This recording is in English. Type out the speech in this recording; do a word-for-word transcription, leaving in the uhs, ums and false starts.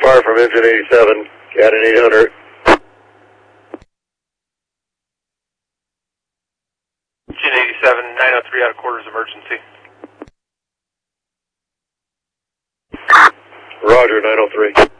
fire from engine eighty-seven, cat in eight hundred. Engine eighty-seven, nine oh three out of quarters emergency. Roger, nine oh three.